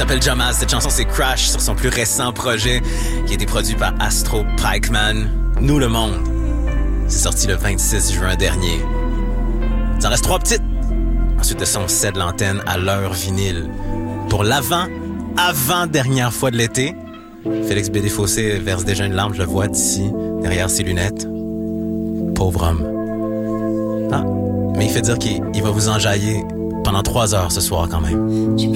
s'appelle Jamal. Cette chanson, c'est Crash sur son plus récent projet qui a été produit par Astro Pikeman. Nous, le monde. C'est sorti le 26 juin dernier. Il en reste 3 petites. Ensuite de ça, on cède l'antenne à l'heure vinyle. Pour avant-dernière fois de l'été, Félix Bédé-Fossé verse déjà une larme, je le vois d'ici, derrière ses lunettes. Pauvre homme. Ah, mais il fait dire qu'il va vous enjailler pendant 3 heures ce soir quand même.